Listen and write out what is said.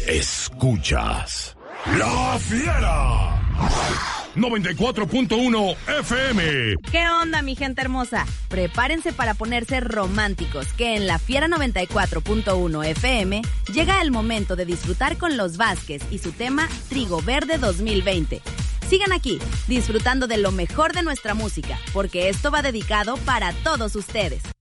Escuchas La Fiera 94.1 FM. ¿Qué onda, mi gente hermosa? Prepárense para ponerse románticos, que en La Fiera 94.1 FM llega el momento de disfrutar con Los Vázquez y su tema Trigo Verde 2020. Sigan aquí, disfrutando de lo mejor de nuestra música, porque esto va dedicado para todos ustedes.